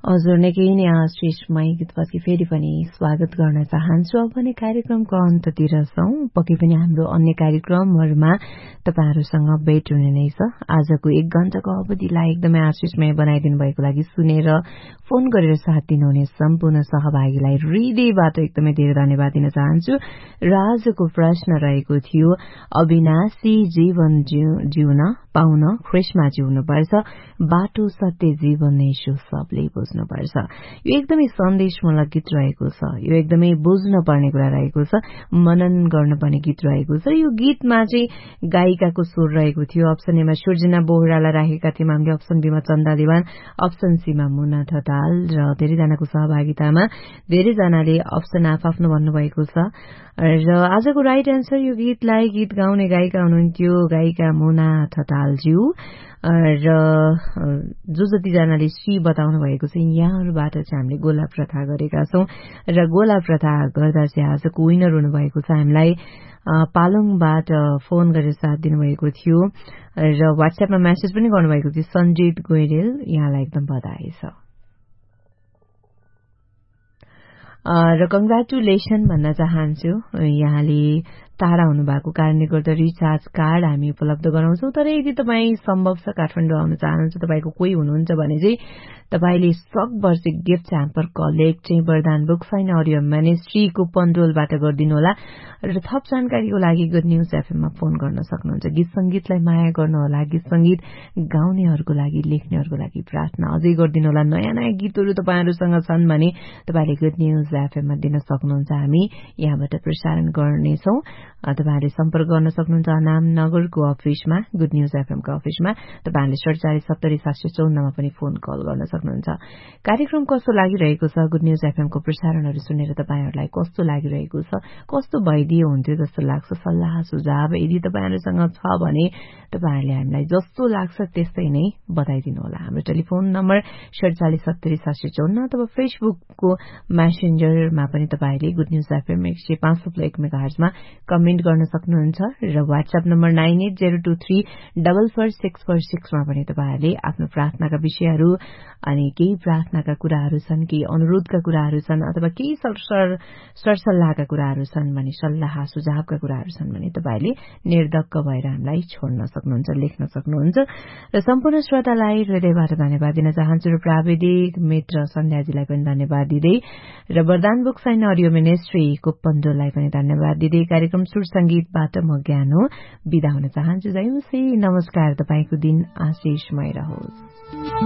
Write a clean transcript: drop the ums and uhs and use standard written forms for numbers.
हजुर निकै नै आशिषमय गीतपछि फेरि पनि स्वागत गर्न चाहन्छु। अब भने कार्यक्रमको अन्ततिर छौं। पक्कै पनि हाम्रो अन्य कार्यक्रमहरूमा तपाईहरुसँग भेट हुने नै छ। आजको 1 घण्टाको अवधिलाई एकदमै आशिषमय बनाइदिनु भएको लागि सुनेर फोन गरेर साथ दिनुहुने सम्पूर्ण सहभागीलाई हृदयबाट एकदमै धेरै धन्यवाद दिन चाहन्छु। र आजको प्रश्न रहेको थियो, अविनाशी जीवन जिउन पाउन ख्रीष्टमा जिउनुपर्छ, बाटो सत्य जीवन यीशु सबले बुझ्नुपर्छ। यो एकदमै सन्देशमूलक गीत रहेको छ। यो एकदमै बुझ्न पर्ने कुरा रहेको छ, मनन गर्नुपर्ने गीत रहेको छ। यो गीतमा चाहिँ गायिकाको स्वर रहेको थियो। अप्सन एमा सृजना बोहरालाई राखेका थियौं हामीले, अप्सन बीमा चन्दा देवान, अप्सन सीमा मुना ठटाल र धेरैजनाको सहभागितामा धेरैजनाले अप्सन आफ्नो भन्नुभएको छ। र आजको राइट एन्सर यो गीतलाई गीत गाउने गायिका हुनुहुन्थ्यो गायिका मुना ठटालज्यू। र जो जतिजनाले सी बताउनु भएको छ यहाँहरूबाट चाहिँ हामीले गोला प्रथा गरेका छौं। र गोला प्रथा गर्दा चाहिँ आजको विनर हुनुभएको छ हामीलाई पालङबाट फोन गरेर साथ दिनुभएको थियो र व्हाट्सएपमा मेसेज पनि गर्नुभएको थियो सञ्जित गोइरेल, यहाँलाई एकदम बधाई छ। र कंग्रेचुलेसन भन्न चाहन्छु, यहाँले टाढा हुनुभएको कारणले गर्दा रिचार्ज कार्ड हामी उपलब्ध गराउँछौं। तर यदि तपाईँ सम्भव छ काठमाडौँ आउन चाहनुहुन्छ, तपाईको कोही हुनुहुन्छ भने चाहिँ तपाईले सकभर चाहिँ गिफ्ट ह्याम्पर कलेक्ट चाहिँ वरदान बुक्स एन्ड अडियो मिनिस्ट्रीको पन्डोलबाट गरिदिनु होला। र थप जानकारीको लागि गुड न्यूज एफएममा फोन गर्न सक्नुहुन्छ। गीत संगीतलाई माया गर्नुहोला, गीत संगीत गाउनेहरूको लागि, लेख्नेहरूको लागि प्रार्थना अझै गरिदिनु होला। नयाँ नयाँ गीतहरू तपाईहरुसँग छन् भने तपाईले गुड न्यूज एफएममा दिन सक्नुहुन्छ, हामी यहाँबाट प्रसारण गर्नेछौं। तपाईहरुले सम्पर्क गर्न सक्नुहुन्छ नामनगरको अफिसमा, गुड न्यूज एफएमको अफिसमा। तपाईहरुले 4770 मा पनि फोन कल गर्न सक्नुहुन्छ। कार्यक्रम कस्तो लागिरहेको छ, गुड न्यूज एफएमको प्रसारणहरू सुनेर तपाईहरुलाई कस्तो लागिरहेको छ, कस्तो भइदियो हुन्थ्यो जस्तो लाग्छ, सल्लाह सुझाव यदि तपाईहरुसँग छ भने तपाईहरुले हामीलाई जस्तो लाग्छ त्यस्तै नै बताइदिनु होला। हाम्रो टेलिफोन नम्बर 4770 अथवा फेसबुकको मेसेन्जरमा पनि तपाईहरुले गुड न्यूज एफएम 105.1 मेगाहर्जमा कमेन्ट गर्न सक्नुहुन्छ। र व्हाट्सएप नम्बर 9802344646 मा पनि तपाईहरुले आफ्नो प्रार्थनाका विषयहरू अनि केही प्रार्थनाका कुराहरू छन्, केही अनुरोधका कुराहरू छन् अथवा केही सरसल्लाहका कुराहरू छन् भने, सल्लाह सुझावका कुराहरू छन् भने तपाईहरुले निर्धक्क भएर हामीलाई छोड्न सक्नुहुन्छ, लेख्न सक्नुहुन्छ। र सम्पूर्ण श्रोतालाई हृदयबाट धन्यवाद दिन चाहन्छु र प्राविधिक मित्र सन्ध्याजीलाई पनि धन्यवाद दिँदै र वरदान बुक्स एन्ड अडियो मिनिस्ट्रीको पन्डोलाई पनि धन्यवाद दिँदै कार्यक्रम सुर संगीतबाट म ज्ञानो बिदा हुन चाहन्छु। जय मसी, नमस्कार, तपाईको दिन आशीषमय रहोस्।